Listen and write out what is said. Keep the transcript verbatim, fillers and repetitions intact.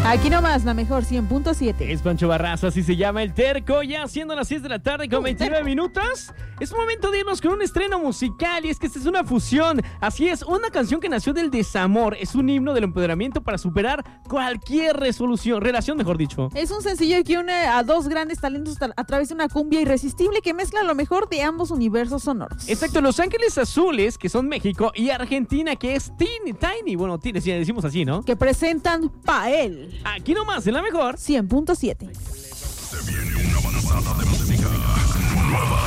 Aquí nomás, la mejor cien punto siete. Es Pancho Barraza, así se llama el terco. Ya siendo las seis de la tarde con veintinueve minutos. Es momento de irnos con un estreno musical. Y es que esta es una fusión. Así es, una canción que nació del desamor. Es un himno del empoderamiento para superar cualquier resolución, relación, mejor dicho. Es un sencillo que une a dos grandes talentos a través de una cumbia irresistible que mezcla lo mejor de ambos universos sonoros. Exacto, Los Ángeles Azules, que son México, y Argentina, que es Tiny, Tiny. Bueno, Tiny, si decimos así, ¿no? Que presentan Pael. Aquí nomás, en la mejor cien punto siete. Se viene una avanzada de música nueva.